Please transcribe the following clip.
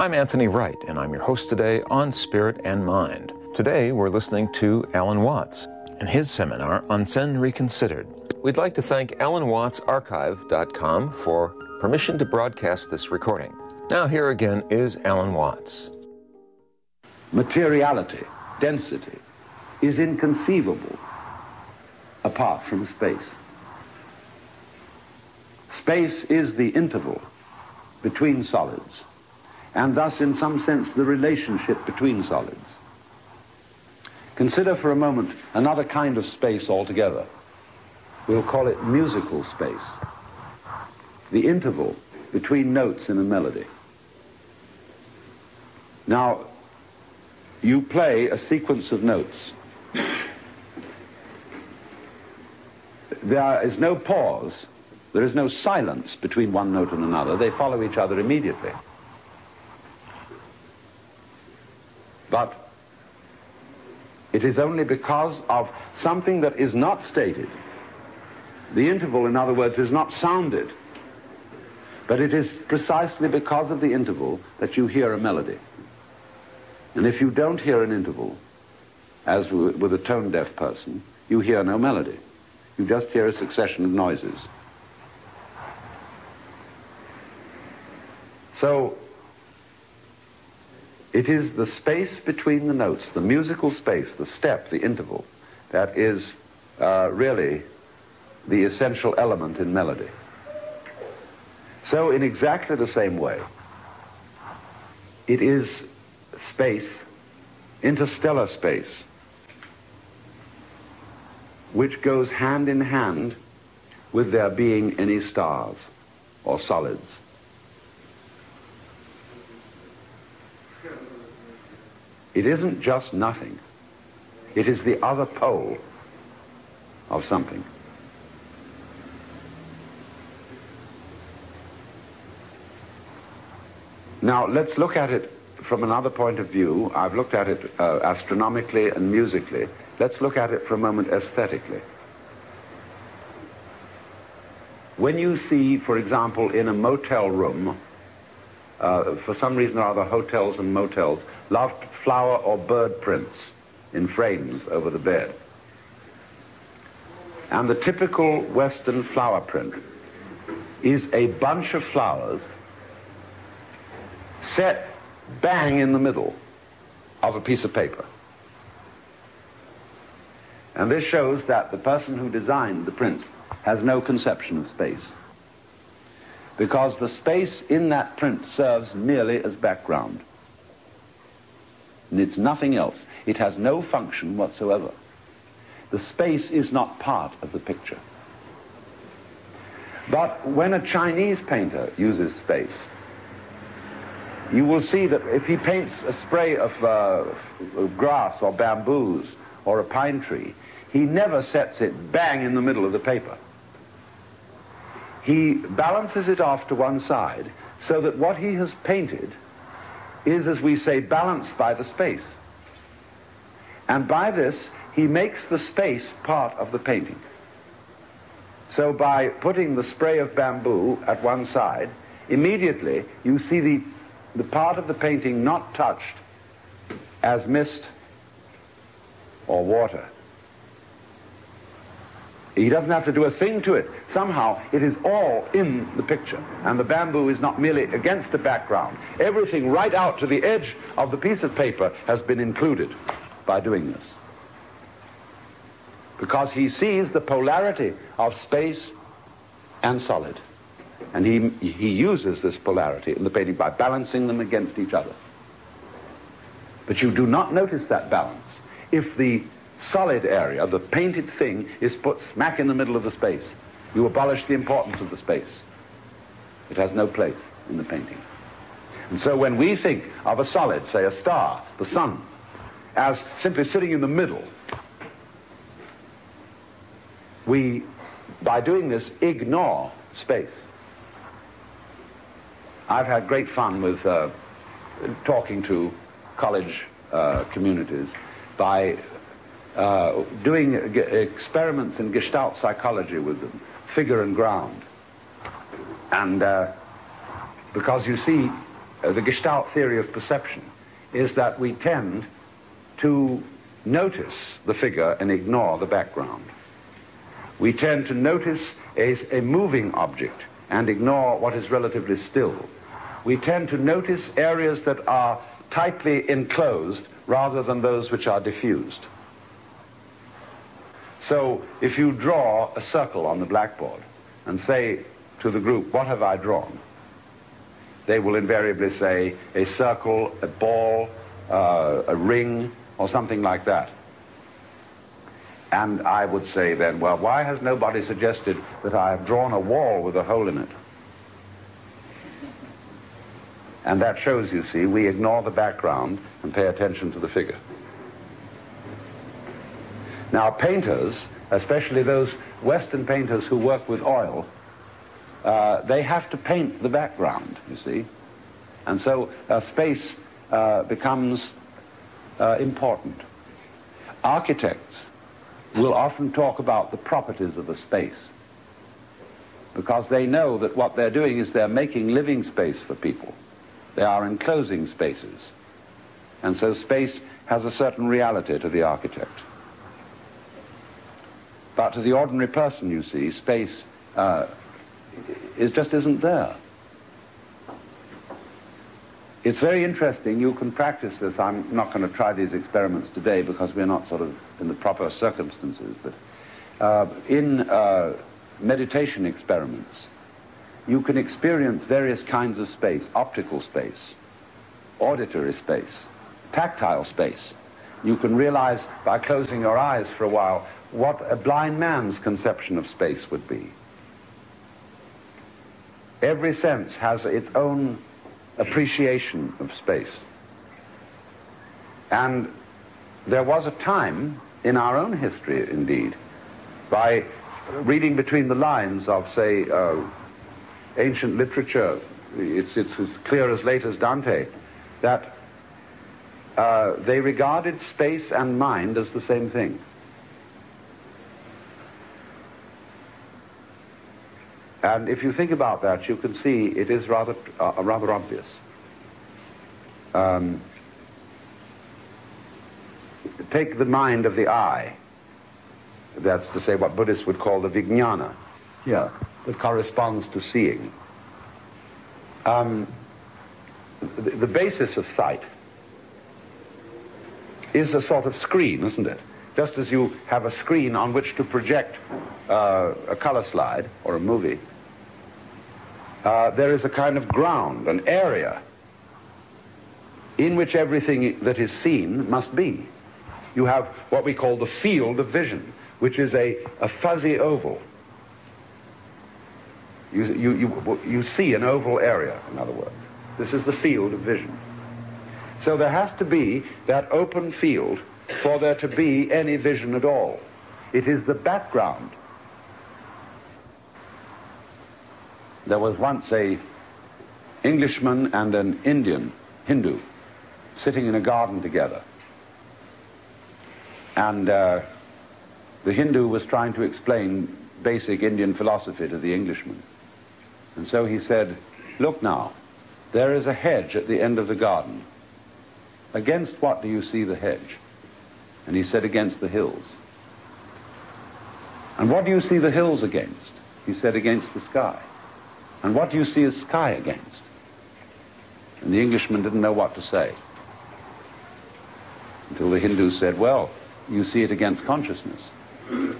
I'm Anthony Wright, and I'm your host today on Spirit and Mind. Today, we're listening to Alan Watts and his seminar on Zen Reconsidered. We'd like to thank AlanWattsArchive.com for permission to broadcast this recording. Now, here again is Alan Watts. Materiality, density, is inconceivable apart from space. Space is the interval between solids, and thus, in some sense, the relationship between solids. Consider for a moment another kind of space altogether. We'll call it musical space, the interval between notes in a melody. Now, you play a sequence of notes. There is no pause. There is no silence between one note and another. They follow each other immediately. But it is only because of something that is not stated. The interval, in other words, is not sounded. But it is precisely because of the interval that you hear a melody. And if you don't hear an interval, as with a tone-deaf person, you hear no melody. You just hear a succession of noises. So, it is the space between the notes, the musical space, the step, the interval, that is really the essential element in melody. So, in exactly the same way, it is space, interstellar space, which goes hand in hand with there being any stars or solids. It isn't just nothing. It is the other pole of something. Now, let's look at it from another point of view. I've looked at it astronomically and musically. Let's look at it for a moment aesthetically. When you see, for example, in a motel room, for some reason or other, hotels and motels love flower or bird prints in frames over the bed. And the typical Western flower print is a bunch of flowers set bang in the middle of a piece of paper. And this shows that the person who designed the print has no conception of space, because the space in that print serves merely as background. And it's nothing else. It has no function whatsoever. The space is not part of the picture. But when a Chinese painter uses space, you will see that if he paints a spray of grass or bamboos or a pine tree, he never sets it bang in the middle of the paper. He balances it off to one side so that what he has painted is, as we say, balanced by the space. And by this, he makes the space part of the painting. So by putting the spray of bamboo at one side, immediately you see the part of the painting not touched as mist or water. He doesn't have to do a thing to it. Somehow it is all in the picture, and the bamboo is not merely against the background. Everything right out to the edge of the piece of paper has been included by doing this, because he sees the polarity of space and solid, and he uses this polarity in the painting by balancing them against each other. But you do not notice that balance if the solid area, the painted thing, is put smack in the middle of the space. You abolish the importance of the space. It has no place in the painting. And so when we think of a solid, say a star, the sun, as simply sitting in the middle, we, by doing this, ignore space. I've had great fun with talking to college communities by doing experiments in Gestalt psychology with them, figure and ground. And because you see, the Gestalt theory of perception is that we tend to notice the figure and ignore the background. We tend to notice a moving object and ignore what is relatively still. We tend to notice areas that are tightly enclosed rather than those which are diffused. So if you draw a circle on the blackboard and say to the group, "What have I drawn?" they will invariably say a circle, a ball, a ring, or something like that. And I would say then, well, why has nobody suggested that I have drawn a wall with a hole in it? And that shows, you see, we ignore the background and pay attention to the figure. Now, painters, especially those Western painters who work with oil, they have to paint the background, you see. And so space becomes important. Architects will often talk about the properties of a space because they know that what they're doing is they're making living space for people. They are enclosing spaces. And so space has a certain reality to the architect. But to the ordinary person, you see, space just isn't there. It's very interesting. You can practice this. I'm not going to try these experiments today because we're not sort of in the proper circumstances. But in meditation experiments, you can experience various kinds of space: optical space, auditory space, tactile space. You can realize by closing your eyes for a while what a blind man's conception of space would be. Every sense has its own appreciation of space. And there was a time in our own history, indeed, by reading between the lines of, say, ancient literature, it's as clear as late as Dante, that they regarded space and mind as the same thing. And if you think about that, you can see it is rather obvious. Take the mind of the eye. That's to say what Buddhists would call the vijnana. Yeah, that corresponds to seeing. The basis of sight is a sort of screen, isn't it? Just as you have a screen on which to project a color slide or a movie, there is a kind of ground, an area, in which everything that is seen must be. You have what we call the field of vision, which is a fuzzy oval. You see an oval area, in other words. This is the field of vision. So there has to be that open field for there to be any vision at all. It is the background. There was once an Englishman and an Indian, Hindu, sitting in a garden together. And the Hindu was trying to explain basic Indian philosophy to the Englishman. And so he said, "Look now, there is a hedge at the end of the garden. Against what do you see the hedge?" And he said, "Against the hills." "And what do you see the hills against?" He said, "Against the sky." "And what do you see the sky against?" And the Englishman didn't know what to say, until the Hindu said, "Well, you see it against consciousness."